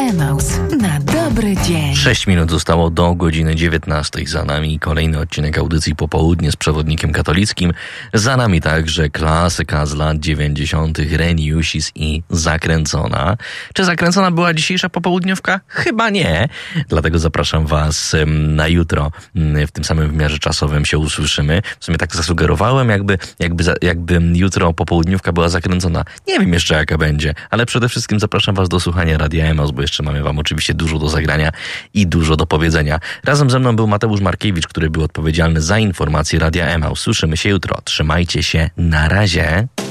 Emaus na dobry dzień. 6 minut zostało do godziny 19. Za nami kolejny odcinek audycji Popołudnie z przewodnikiem katolickim. Za nami także klasyka z lat 90. Reniusis i Zakręcona. Czy zakręcona była dzisiejsza popołudniówka? Chyba nie. Dlatego zapraszam Was na jutro. W tym samym wymiarze czasowym się usłyszymy. W sumie tak zasugerowałem, jakby jutro popołudniówka była zakręcona. Nie wiem jeszcze jaka będzie, ale przede wszystkim zapraszam Was do słuchania Radia Emaus, bo jeszcze mamy Wam oczywiście dużo do zagrania i dużo do powiedzenia. Razem ze mną był Mateusz Markiewicz, który był odpowiedzialny za informacje Radia Emaus. Słyszymy się jutro. Trzymajcie się. Na razie.